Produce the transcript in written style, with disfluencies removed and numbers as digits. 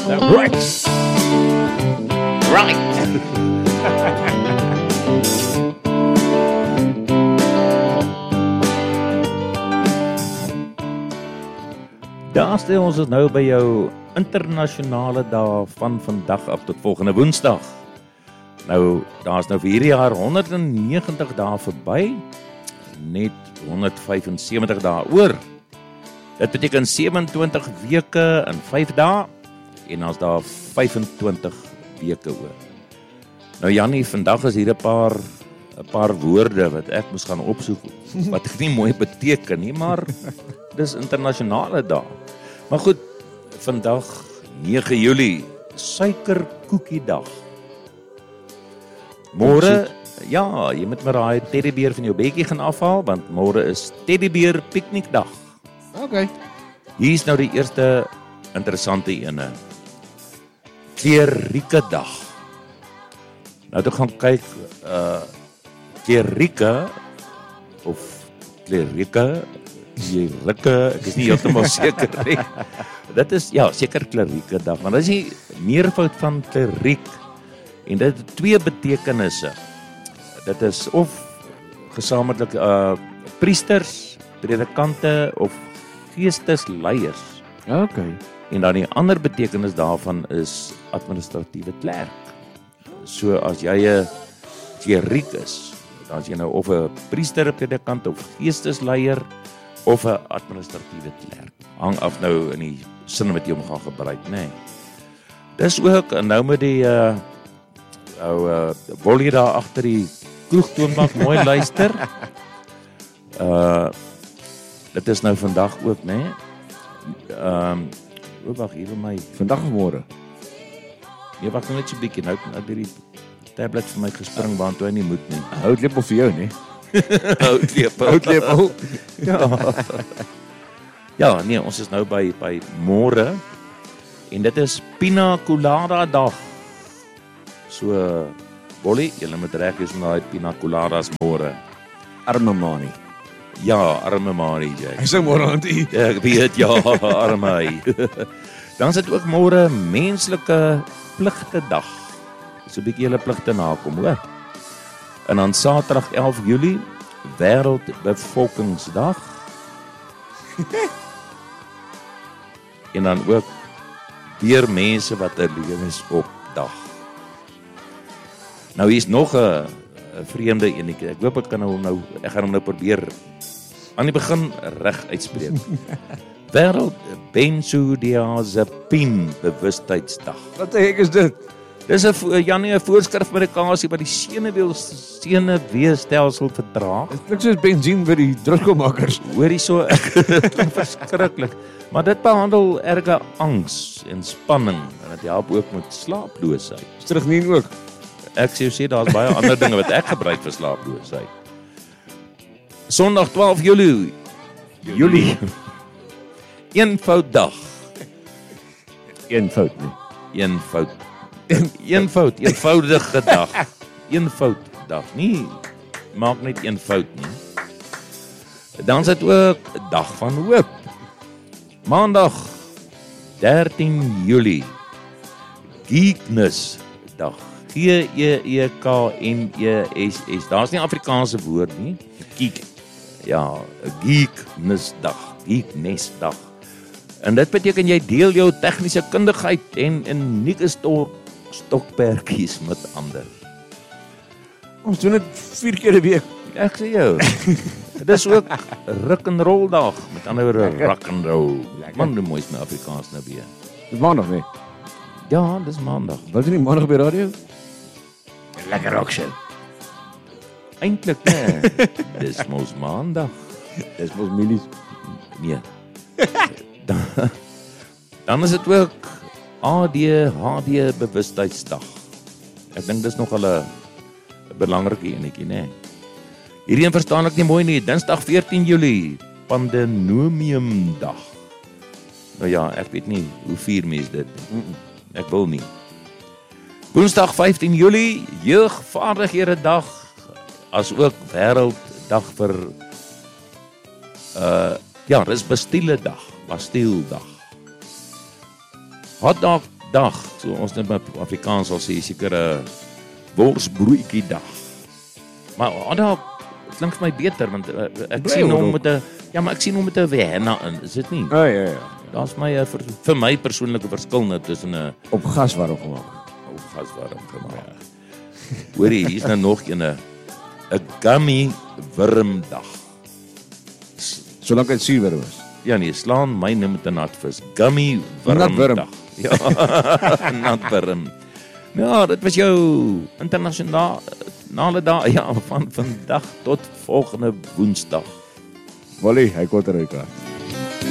Right. Daar stel ons nou by jou internasionale dag van vandag af tot volgende Woensdag. Nou, daar's nou vir hierdie jaar 190 dae verby, net 175 dae oor. Dit beteken 27 weke in 5 dae en as daar 25 weke oor. Nou Jannie, vandag is hier 'n paar woorde wat ek moes gaan opsoek wat nie mooi beteken nie, maar dis internasionale dag. Maar goed, vandag 9 Julie, suikerkoekiedag. Môre, ja, jy moet maar daai teddybeer van jou bedjie gaan afhaal want môre is teddybeer piknikdag. Okay. Hier is nou die eerste interessante ene. Kleurrieke dag. Nou toe gaan kyk kleurrieke of kleurrieke, ek is nie heeltemal seker nie. Dit is ja, seker kleurrieke dag, maar dit is die meervoud van kleurriek en dit het 2 betekenisse. Dit is of gesamentlik priesters, predikante of geestesleiers. Okay. En dan die ander betekenis daarvan is administratiewe klerk. So as jy 'n kleurriek is, dan is jy nou of 'n priester, 'n predikant of geestesleier of 'n administratiewe klerk. Hang af nou in die sin wat jy hom gaan gebruik, nê. Nee. Dis ook nou met die Wollie daar agter die kroegtoonbank mooi luister. Dit is nou vandag ook, né? Wag, hier by my Vandag of môre? Nee, wag net so 'n bietjie. Nou het hierdie tablet vir my gespring want hy nie moet nie. Houtlepel vir jou, né? Houtlepel. Ja. Ja, nee, ons is nou by môre en dit is Pina Colada dag. So Bollie, jy moet reg wees met daai Pina Coladas môre. Arme Mani. Ja, arme Mani jy. Hy sê môre aan u. Ja, ek weet ja, arme hy. Dan is dit ook môre menslike pligte dag. So 'n bietjie julle pligte nakom, hoor. En dan Saterdag 11 Julie, Wêreldbevolkingsdag. En dan ook deur mense wat 'n lewensopdag. Nou hier's nog 'n vreemde enetjie. Ek hoop ek gaan ek gaan hom nou probeer aan die begin reg uitspreek. Wêreld benzodiazepine bewustheidsdag. Wat die hek is dit? Dis 'n voorskrifmedikasie wat die senuweestelsel vertraag. Dit klink soos benzien vir die drugsmakers. Hoorie so, klink verskriklik. Maar dit behandel erge angs en spanning en dit help ook met slaaploosheid. Strygnien ook. Ek sê daar's baie ander dinge wat ek gebruik vir slaaploosheid. Sondag 12 Julie. Eenvouddag. Eenvoud nie. Eenvoudige dag. Eenvouddag. Nie maak net eenvoud nie. Dan is dit ook dag van hoop. Maandag 13 Julie. Geekness dag. Geeknes. Daar's nie 'n Afrikaanse woord nie. Geek. Ja, 'n geeknesdag, geeknesdag. En dit beteken jy deel jou tegniese kundigheid en unieke stokpertjies met ander. Ons doen dit 4 keer 'n week. Ek sê jou. Dit is ook rock and roll dag, met ander woorde rock and roll. Man, die mooiste Afrikaans nou weer. Dis maandag nie. Ja, dis maandag. Wat doen jy maandag by radio? Lekker rock show. Eintlik nee. Dis mos maandag. Dis mos milies. Nee. Dan is dit ook ADHD bewustheidsdag. Ek dink dis nog 'n belangrike enetjie, né? Hierdie een verstaan ek nie mooi nie. Dinsdag 14 Julie, Pandemoniumdag. Nou ja, ek weet nie hoe vier mense dit. Ek wil nie. Woensdag 15 Julie, Jeugvaardighede dag, as ook wêrelddag vir dis Bastille dag. Hotdog dag. So ons net met Afrikaans sal sê seker 'n worsbroodjie dag. Maar daar klink vir my beter want ek sien hom met 'n ek sien hom met 'n Vienna in, is dit nie? Ja. Daar's my vir my persoonlike verskil nou tussen 'n Op gas warm gemaak. gaswarm gemaak. Hoorie, hier's nou nog 'n gummy wurmdag. Solank dit suiwer was. Ja nee, slaan my nou met 'n natvis. Gummy Natwurm. wurmdag. Ja, natwurm. Ja, dit was jou internasionale dag van vandag tot volgende Woensdag. Wally, hy kon eruit.